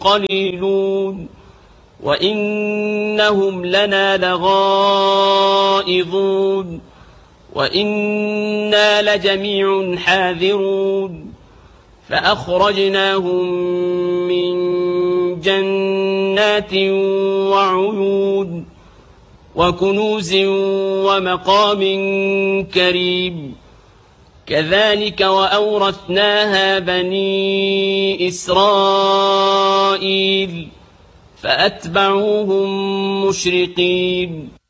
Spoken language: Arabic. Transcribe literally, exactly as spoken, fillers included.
قليلون وإنهم لنا لغائظون وإنا لجميع حاذرون فأخرجناهم من جنات وعيون وكنوز ومقام كريم كذلك وأورثناها بني إسرائيل فأتبعوهم مشرقين